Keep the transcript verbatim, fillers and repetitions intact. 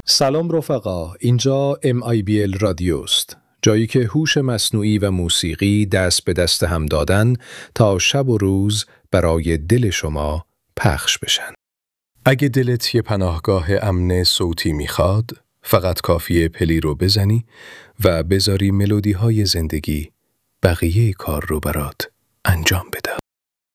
سلام رفقا، اینجا ام آی بی ال رادیو است. جایی که هوش مصنوعی و موسیقی دست به دست هم دادن تا شب و روز برای دل شما پخش بشن. اگه دلت یه پناهگاه امن صوتی میخواد، فقط کافیه پلی رو بزنی و بذاری ملودی های زندگی بقیه کار رو برات انجام بده.